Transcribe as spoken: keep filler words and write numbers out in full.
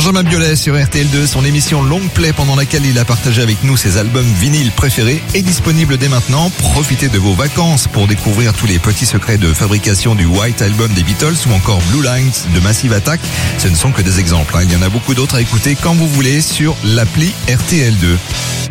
Benjamin Biolay sur R T L deux, son émission Long Play pendant laquelle il a partagé avec nous ses albums vinyles préférés est disponible dès maintenant. Profitez de vos vacances pour découvrir tous les petits secrets de fabrication du White Album des Beatles ou encore Blue Lines de Massive Attack. Ce ne sont que des exemples, hein. Il y en a beaucoup d'autres à écouter quand vous voulez sur l'appli R T L deux.